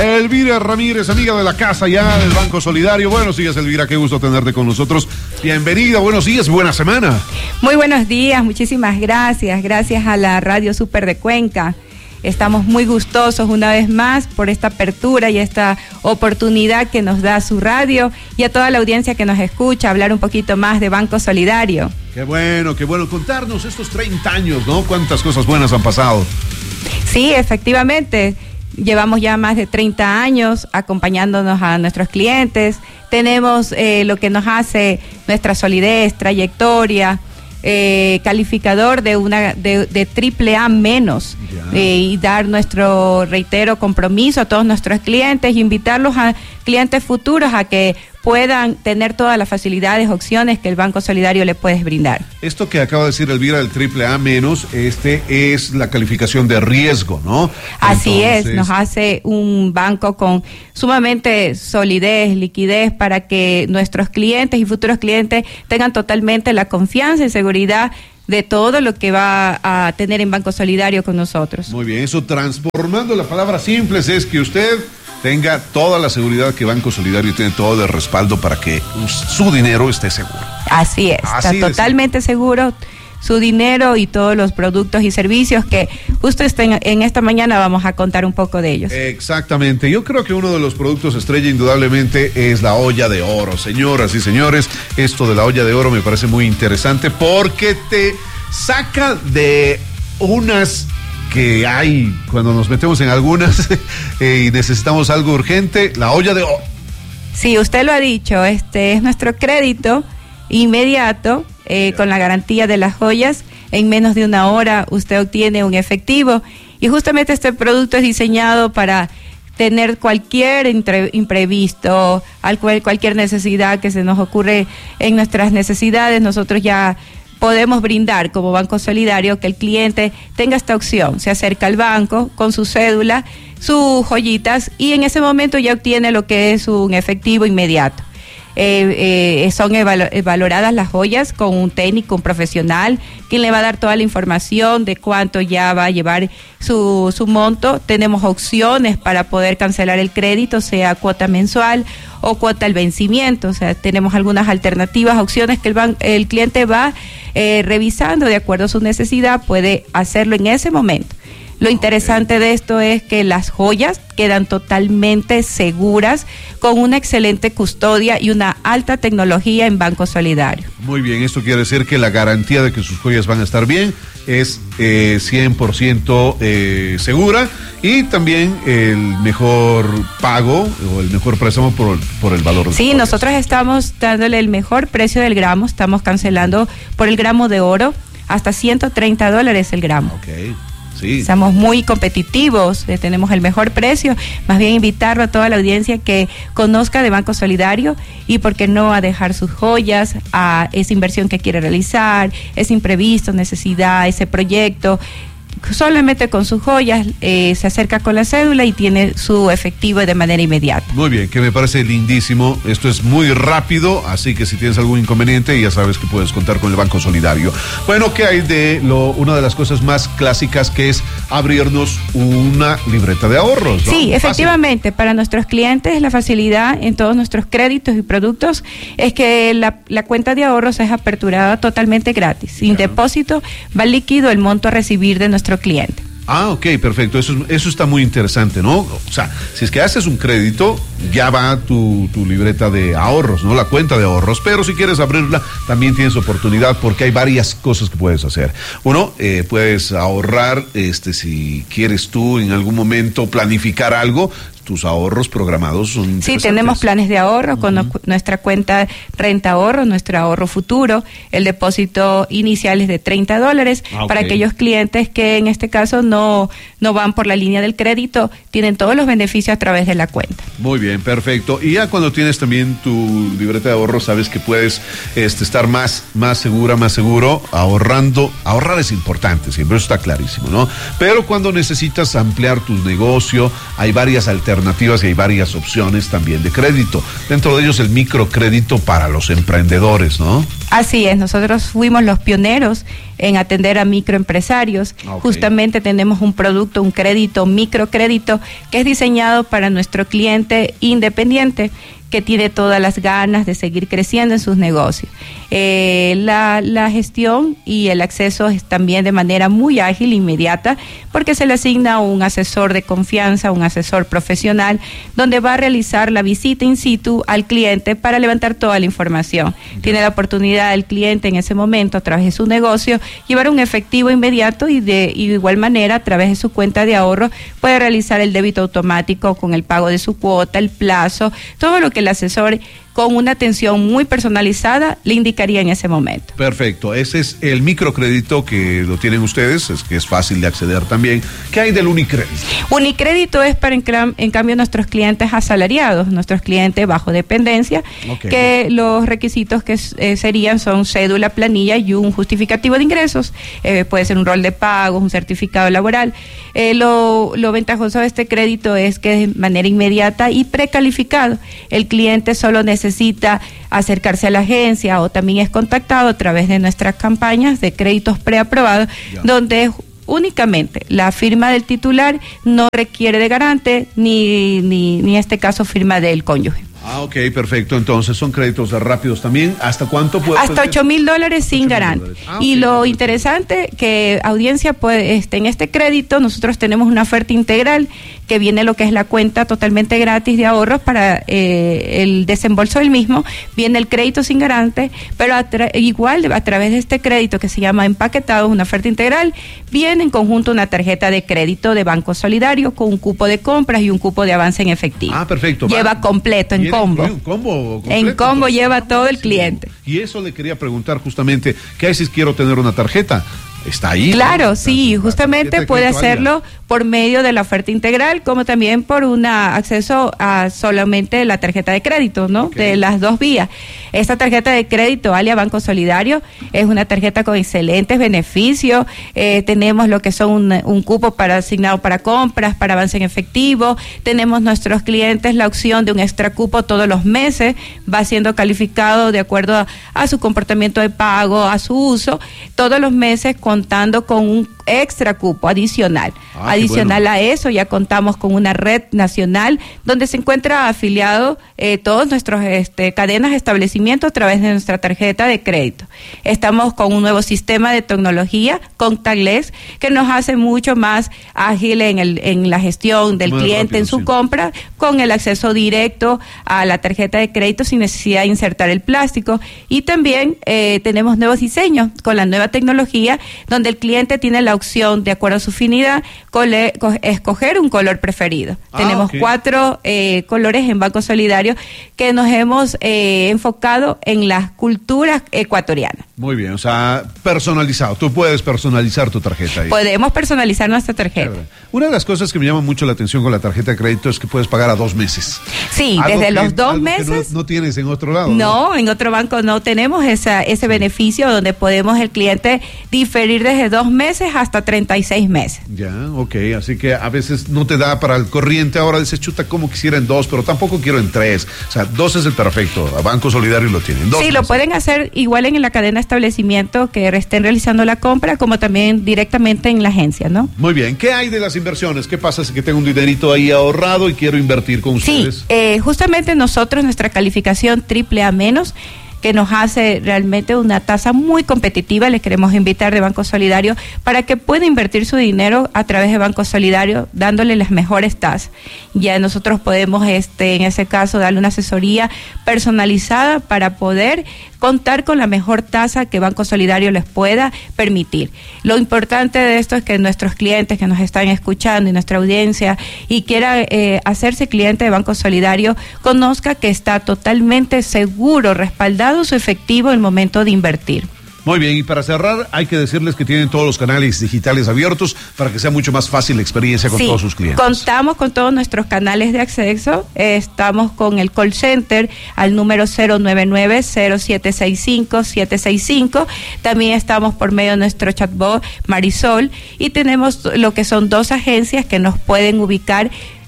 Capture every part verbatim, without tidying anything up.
Elvira Ramírez, amiga de la casa ya del Banco Solidario. Buenos días, Elvira, qué gusto tenerte con nosotros. Bienvenida, buenos días, buena semana. Muy buenos días, muchísimas gracias. Gracias a la Radio Super de Cuenca. Estamos muy gustosos una vez más por esta apertura y esta oportunidad que nos da su radio y a toda la audiencia que nos escucha hablar un poquito más de Banco Solidario. Qué bueno, qué bueno. Contarnos estos treinta años, ¿no? Cuántas cosas buenas han pasado. Sí, efectivamente. Llevamos ya más de treinta años acompañándonos a nuestros clientes. Tenemos eh, lo que nos hace nuestra solidez, trayectoria, eh, calificador de una de, de triple A menos eh, y dar nuestro, reitero, compromiso a todos nuestros clientes, invitarlos a clientes futuros a que puedan tener todas las facilidades, opciones que el Banco Solidario le puede brindar. Esto que acaba de decir Elvira del triple A menos, este es la calificación de riesgo, ¿no? Así Entonces... es, nos hace un banco con sumamente solidez, liquidez para que nuestros clientes y futuros clientes tengan totalmente la confianza y seguridad de todo lo que va a tener en Banco Solidario con nosotros. Muy bien, eso transformando las palabras simples es que usted tenga toda la seguridad que Banco Solidario tiene todo el respaldo para que su dinero esté seguro. Así es, Así está totalmente seguro su dinero y todos los productos y servicios que justo estén, en esta mañana vamos a contar un poco de ellos. Exactamente, yo creo que uno de los productos estrella indudablemente es la olla de oro. Señoras y señores, esto de la olla de oro me parece muy interesante porque te saca de unas... que hay cuando nos metemos en algunas eh, y necesitamos algo urgente, la olla de oro. Sí, usted lo ha dicho, este es nuestro crédito inmediato eh, con la garantía de las joyas. En menos de una hora usted obtiene un efectivo y justamente este producto es diseñado para tener cualquier entre, imprevisto, cualquier necesidad que se nos ocurre en nuestras necesidades. Nosotros ya podemos brindar como Banco Solidario que el cliente tenga esta opción, se acerca al banco con su cédula, sus joyitas y en ese momento ya obtiene lo que es un efectivo inmediato. Eh, eh, son evalo- valoradas las joyas con un técnico, un profesional, quien le va a dar toda la información de cuánto ya va a llevar su, su monto. Tenemos opciones para poder cancelar el crédito, sea cuota mensual o cuota al vencimiento. O sea, tenemos algunas alternativas, opciones que el, ban- el cliente va eh, revisando de acuerdo a su necesidad, puede hacerlo en ese momento. Lo interesante de esto es que las joyas quedan totalmente seguras con una excelente custodia y una alta tecnología en Banco Solidario. Muy bien, esto quiere decir que la garantía de que sus joyas van a estar bien es eh, cien por ciento eh, segura y también el mejor pago o el mejor préstamo por, por el valor de Sí, joyas. nosotros estamos dándole el mejor precio del gramo, estamos cancelando por el gramo de oro hasta ciento treinta dólares el gramo. Ok. Sí. Estamos muy competitivos, eh, tenemos el mejor precio, más bien invitarlo a toda la audiencia que conozca de Banco Solidario y por qué no a dejar sus joyas, a esa inversión que quiere realizar, ese imprevisto, necesidad, ese proyecto. Solamente con sus joyas eh, se acerca con la cédula y tiene su efectivo de manera inmediata. Muy bien, que me parece lindísimo. Esto es muy rápido, así que si tienes algún inconveniente ya sabes que puedes contar con el Banco Solidario. Bueno, ¿qué hay de lo una de las cosas más clásicas que es abrirnos una libreta de ahorros, ¿no? Sí, efectivamente, Fácil. Para nuestros clientes la facilidad en todos nuestros créditos y productos es que la, la cuenta de ahorros es aperturada totalmente gratis. Sin claro. depósito va líquido el monto a recibir de nuestro cliente. Ah, ok, perfecto. Eso, eso está muy interesante, ¿no? O sea, si es que haces un crédito, ya va tu, tu libreta de ahorros, ¿no? La cuenta de ahorros. Pero si quieres abrirla, también tienes oportunidad porque hay varias cosas que puedes hacer. Uno, eh, puedes ahorrar, este, si quieres tú en algún momento planificar algo, tus ahorros programados son interesantes. Sí, tenemos planes de ahorro con uh-huh. nuestra cuenta Renta Ahorro, nuestro ahorro futuro. El depósito inicial es de treinta dólares ah, okay. para aquellos clientes que en este caso no, no van por la línea del crédito, tienen todos los beneficios a través de la cuenta. Muy bien, perfecto. Y ya cuando tienes también tu libreta de ahorro, sabes que puedes este, estar más, más segura, más seguro, ahorrando. Ahorrar es importante, siempre eso está clarísimo, ¿no? Pero cuando necesitas ampliar tu negocio, hay varias alternativas. alternativas y hay varias opciones también de crédito. Dentro de ellos el microcrédito para los emprendedores, ¿no? Así es, nosotros fuimos los pioneros en atender a microempresarios. Okay. Justamente tenemos un producto, un crédito, microcrédito, que es diseñado para nuestro cliente independiente, que tiene todas las ganas de seguir creciendo en sus negocios. Eh, la, la gestión y el acceso es también de manera muy ágil e inmediata, porque se le asigna un asesor de confianza, un asesor profesional, donde va a realizar la visita in situ al cliente para levantar toda la información. Tiene la oportunidad el cliente en ese momento, a través de su negocio, llevar un efectivo inmediato y de, y de igual manera, a través de su cuenta de ahorro, puede realizar el débito automático con el pago de su cuota, el plazo, todo lo que el asesor con una atención muy personalizada le indicaría en ese momento. Perfecto, ese es el microcrédito que lo tienen ustedes, es que es fácil de acceder también. ¿Qué hay del Unicrédito? Unicrédito es para en, en cambio nuestros clientes asalariados, nuestros clientes bajo dependencia, okay. que los requisitos que eh, serían son cédula, planilla y un justificativo de ingresos, eh, puede ser un rol de pagos, un certificado laboral. Eh, lo, lo ventajoso de este crédito es que es de manera inmediata y precalificado. El cliente solo necesita necesita acercarse a la agencia o también es contactado a través de nuestras campañas de créditos preaprobados, ya. donde únicamente la firma del titular no requiere de garante ni, ni, ni en este caso firma del cónyuge. Ah, ok, perfecto. Entonces son créditos rápidos también. ¿Hasta cuánto puede? Hasta ocho mil dólares sin garante. Ah, okay, y lo perfecto. Interesante que audiencia puede, este, en este crédito nosotros tenemos una oferta integral que viene lo que es la cuenta totalmente gratis de ahorros para eh, el desembolso del mismo, viene el crédito sin garante, pero a igual a través de este crédito que se llama empaquetado, una oferta integral, viene en conjunto una tarjeta de crédito de Banco Solidario con un cupo de compras y un cupo de avance en efectivo. Ah, perfecto. Lleva Va. completo en combo. Un combo completo, en combo entonces, lleva todo el cliente. Y eso le quería preguntar justamente, ¿qué hay si quiero tener una tarjeta? Está ahí. Claro, ¿no? sí, justamente puede hacerlo por medio de la oferta integral, como también por un acceso a solamente la tarjeta de crédito, ¿no? Okay. De las dos vías. Esta tarjeta de crédito, alia Banco Solidario, es una tarjeta con excelentes beneficios. Eh, tenemos lo que son un, un cupo para asignado para compras, para avance en efectivo. Tenemos nuestros clientes la opción de un extra cupo todos los meses, va siendo calificado de acuerdo a, a su comportamiento de pago, a su uso, todos los meses contando con un extra cupo adicional. Ah, adicional bueno. a eso, ya contamos con una red nacional donde se encuentra afiliado eh, todos nuestros este, cadenas de establecimiento a través de nuestra tarjeta de crédito. Estamos con un nuevo sistema de tecnología, contactless, que nos hace mucho más ágil en, el, en la gestión del muy cliente rápido, en su sí. compra, con el acceso directo a la tarjeta de crédito sin necesidad de insertar el plástico. Y también eh, tenemos nuevos diseños con la nueva tecnología, donde el cliente tiene la opción, de acuerdo a su afinidad, cole, co, escoger un color preferido. Ah, Tenemos okay. cuatro eh, colores en Banco Solidario que nos hemos eh, enfocado en las culturas ecuatorianas. Muy bien, o sea, personalizado. Tú puedes personalizar tu tarjeta ahí. Podemos personalizar nuestra tarjeta. Una de las cosas que me llama mucho la atención con la tarjeta de crédito es que puedes pagar a dos meses. Sí, algo desde que, los dos meses. No, no tienes en otro lado. No, ¿no? En otro banco no tenemos esa, ese beneficio donde podemos el cliente diferir desde dos meses hasta treinta y seis meses. Ya, ok, así que a veces no te da para el corriente, ahora dices, chuta, como quisiera en dos, pero tampoco quiero en tres. O sea, dos es el perfecto, a Banco Solidario lo tienen. Dos sí, meses. Lo pueden hacer igual en la cadena de establecimiento que estén realizando la compra, como también directamente en la agencia, ¿no? Muy bien, ¿qué hay de las inversiones? ¿Qué pasa si que tengo un dinerito ahí ahorrado y quiero invertir con ustedes? Sí, eh, justamente nosotros, nuestra calificación triple A menos, que nos hace realmente una tasa muy competitiva. Les queremos invitar de Banco Solidario para que pueda invertir su dinero a través de Banco Solidario, dándole las mejores tasas. Ya nosotros podemos, este, en ese caso, darle una asesoría personalizada para poder contar con la mejor tasa que Banco Solidario les pueda permitir. Lo importante de esto es que nuestros clientes que nos están escuchando y nuestra audiencia y quiera eh, hacerse cliente de Banco Solidario, conozca que está totalmente seguro, respaldado su efectivo en el momento de invertir. Muy bien, y para cerrar, hay que decirles que tienen todos los canales digitales abiertos para que sea mucho más fácil la experiencia con sí, todos sus clientes. Contamos con todos nuestros canales de acceso, eh, estamos con el call center al número cero nueve nueve, cero siete seis cinco, siete seis cinco, también estamos por medio de nuestro chatbot Marisol y tenemos lo que son dos agencias que nos pueden ubicar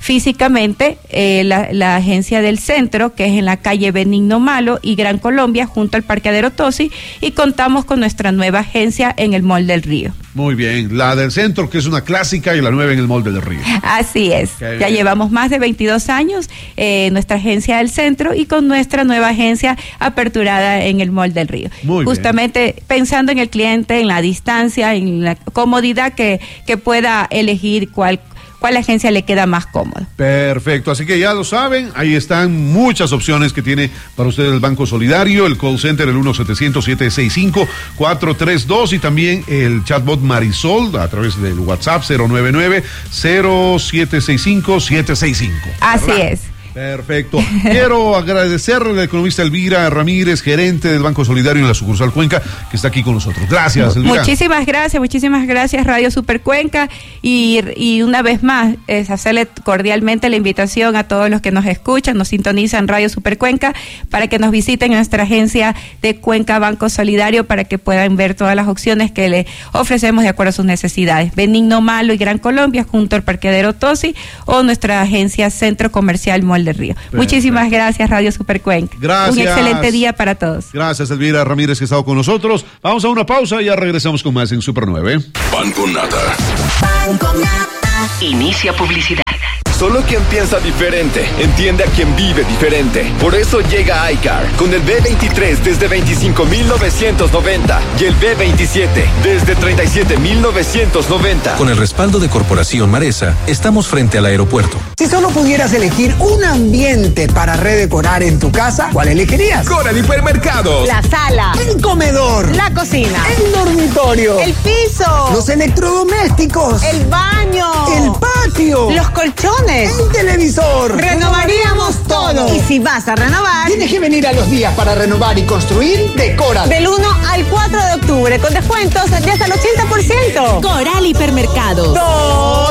físicamente eh, la, la agencia del centro, que es en la calle Benigno Malo y Gran Colombia, junto al parqueadero Tosi, y contamos con nuestra nueva agencia en el Mall del Río. Muy bien, la del centro, que es una clásica, y la nueva en el Mall del Río. Así es, Qué ya bien. Llevamos más de veintidós años eh, nuestra agencia del centro y con nuestra nueva agencia aperturada en el Mall del Río. Muy Justamente bien. Pensando en el cliente, en la distancia, en la comodidad que, que pueda elegir cuál cuál agencia le queda más cómoda. Perfecto, así que ya lo saben, ahí están muchas opciones que tiene para ustedes el Banco Solidario, el call center el uno setecientos, siete seis cinco, cuatro tres dos y también el chatbot Marisol a través del WhatsApp cero nueve nueve, cero siete seis cinco, siete seis cinco. Así ¿verdad? Es. Perfecto. Quiero agradecerle a la economista Elvira Ramírez, gerente del Banco Solidario en la sucursal Cuenca, que está aquí con nosotros. Gracias, Elvira. Muchísimas gracias, muchísimas gracias, Radio Super Cuenca. Y, y una vez más, es hacerle cordialmente la invitación a todos los que nos escuchan, nos sintonizan Radio Super Cuenca, para que nos visiten en nuestra agencia de Cuenca Banco Solidario, para que puedan ver todas las opciones que le ofrecemos de acuerdo a sus necesidades. Benigno Malo y Gran Colombia, junto al parqueadero Tosi, o nuestra agencia Centro Comercial Mall del Río. Perfecto. Muchísimas gracias, Radio Super Cuenca. Gracias. Un excelente día para todos. Gracias, Elvira Ramírez, que ha estado con nosotros. Vamos a una pausa y ya regresamos con más en Super nueve. Pan con nata. Pan con nata. Inicia publicidad. Solo quien piensa diferente entiende a quien vive diferente. Por eso llega iCar con el B veintitrés desde veinticinco mil novecientos noventa y el B veintisiete desde treinta y siete mil novecientos noventa. Con el respaldo de Corporación Maresa, estamos frente al aeropuerto. Si solo pudieras elegir un ambiente para redecorar en tu casa, ¿cuál elegirías? Coral Hipermercados. La sala. El comedor. La cocina. El dormitorio. El piso. Los electrodomésticos. El baño. El patio. Los colchones. El televisor. Renovaríamos todo. Y si vas a renovar, tienes que venir a los días para renovar y construir de Coral. Del uno al cuatro de octubre, con descuentos de hasta el ochenta por ciento. Coral Hipermercados. ¡No!